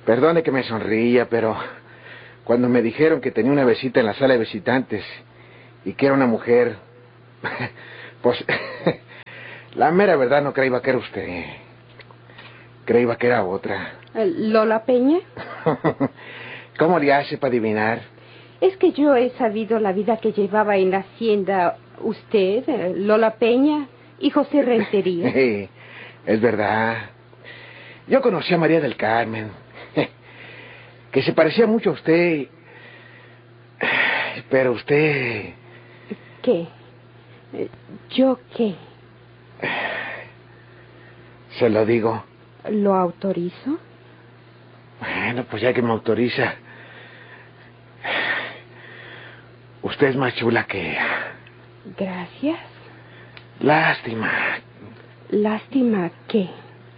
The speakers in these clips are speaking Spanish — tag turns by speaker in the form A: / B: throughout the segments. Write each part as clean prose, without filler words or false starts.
A: Perdone que me sonría, pero cuando me dijeron que tenía una visita en la sala de visitantes y que era una mujer, pues la mera verdad no creía que era usted. Creía que era otra.
B: ¿Lola Peña?
A: ¿Cómo le hace para adivinar?
B: Es que yo he sabido la vida que llevaba en la hacienda usted, Lola Peña y José Rentería.
A: Es verdad. Yo conocí a María del Carmen, que se parecía mucho a usted. Pero usted...
B: ¿Qué? ¿Yo qué?
A: Se lo digo.
B: ¿Lo autorizo?
A: Bueno, pues ya que me autoriza. Usted es más chula que ella.
B: Gracias.
A: Lástima.
B: ¿Lástima qué?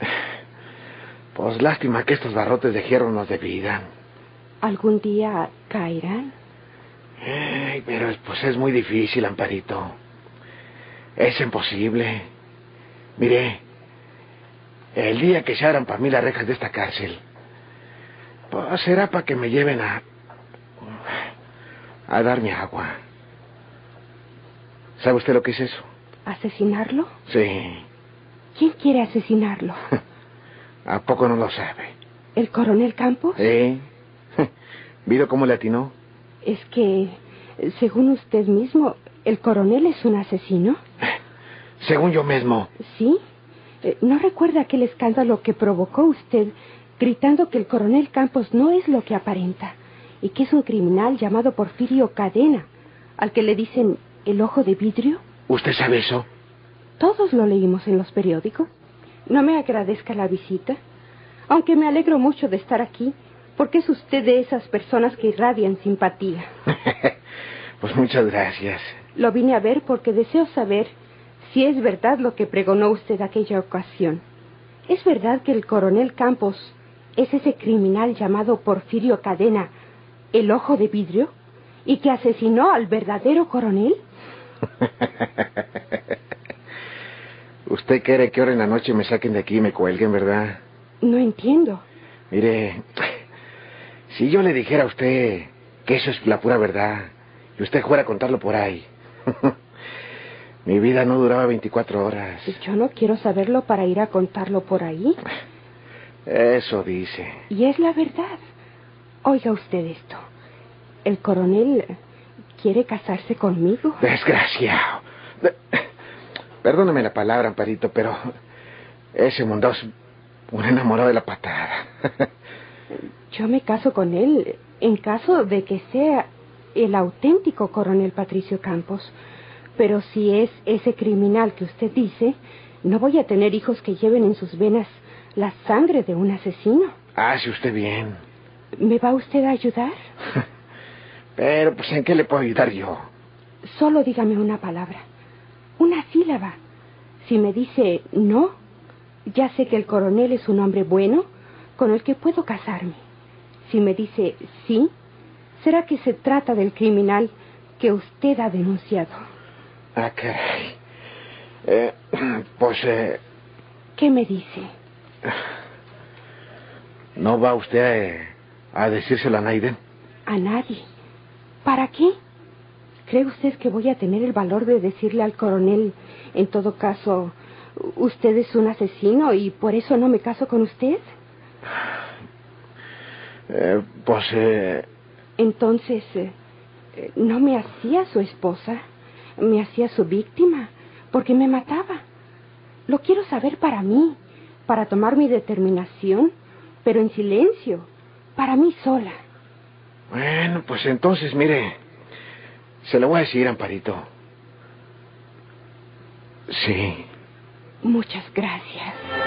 A: Pues lástima que estos barrotes de hierro nos dividan.
B: ¿Algún día caerán?
A: Pero pues es muy difícil, Amparito. Es imposible. Mire, el día que se abran para mí las rejas de esta cárcel, pues será para que me lleven a darme agua. ¿Sabe usted lo que es eso?
B: ¿Asesinarlo?
A: Sí.
B: ¿Quién quiere asesinarlo?
A: ¿A poco no lo sabe?
B: ¿El coronel Campos?
A: ¿Vio cómo le atinó?
B: Es que, según usted mismo, ¿el coronel es un asesino?
A: Según yo mismo.
B: ¿Sí? ¿No recuerda aquel escándalo que provocó usted gritando que el coronel Campos no es lo que aparenta y que es un criminal llamado Porfirio Cadena, al que le dicen el ojo de vidrio?
A: ¿Usted sabe eso?
B: Todos lo leímos en los periódicos. No me agradezca la visita, aunque me alegro mucho de estar aquí, porque es usted de esas personas que irradian simpatía.
A: Pues muchas gracias.
B: Lo vine a ver porque deseo saber si es verdad lo que pregonó usted aquella ocasión. ¿Es verdad que el coronel Campos es ese criminal llamado Porfirio Cadena, el ojo de vidrio, y que asesinó al verdadero coronel?
A: Usted quiere que ahora en la noche me saquen de aquí y me cuelguen, ¿verdad?
B: No entiendo.
A: Mire, si yo le dijera a usted que eso es la pura verdad y usted fuera a contarlo por ahí, mi vida no duraba 24 horas.
B: Yo no quiero saberlo para ir a contarlo por ahí.
A: Eso dice.
B: Y es la verdad. Oiga usted esto. El coronel quiere casarse conmigo.
A: Desgraciado. Perdóneme la palabra, Amparito, pero ese mundo es un enamorado de la patada.
B: Yo me caso con él en caso de que sea el auténtico coronel Patricio Campos. Pero si es ese criminal que usted dice, no voy a tener hijos que lleven en sus venas la sangre de un asesino.
A: Hace usted bien.
B: ¿Me va usted a ayudar?
A: Pero, pues, ¿en qué le puedo ayudar yo?
B: Solo dígame una palabra, una sílaba. Si me dice no, ya sé que el coronel es un hombre bueno con el que puedo casarme. Si me dice sí, será que se trata del criminal que usted ha denunciado.
A: Ah, caray. Pues,
B: ¿Qué me dice?
A: ¿No va usted a decírselo a Naiden?
B: A nadie. ¿Para qué? ¿Cree usted que voy a tener el valor de decirle al coronel, en todo caso, usted es un asesino y por eso no me caso con usted? Entonces, no me hacía su esposa, me hacía su víctima, porque me mataba. Lo quiero saber para mí, para tomar mi determinación, pero en silencio, para mí sola.
A: Bueno, pues entonces, mire, se lo voy a decir, Amparito. Sí.
B: Muchas gracias.